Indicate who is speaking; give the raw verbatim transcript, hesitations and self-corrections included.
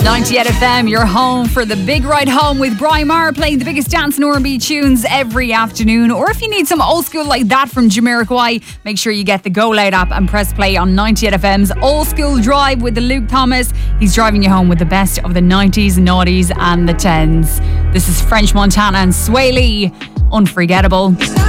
Speaker 1: ninety-eight F M, you're home for the Big Ride Home with Brian Maher, playing the biggest dance and R and B tunes every afternoon. Or if you need some old school like that from Jamiroquai, make sure you get the Go Loud app and press play on ninety-eight F M's Old School Drive with the Luke Thomas. He's driving you home with the best of the nineties, noughties and the tens. This is French Montana and Sway Lee, Unforgettable.